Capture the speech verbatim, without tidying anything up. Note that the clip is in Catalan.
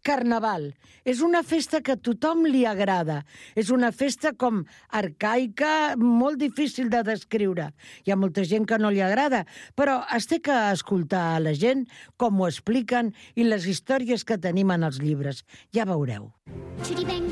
Carnaval. És una festa que a tothom li agrada. És una festa com arcaica, molt difícil de descriure. Hi ha molta gent que no li agrada, però es té que escoltar a la gent com ho expliquen i les històries que tenim en els llibres. Ja veureu.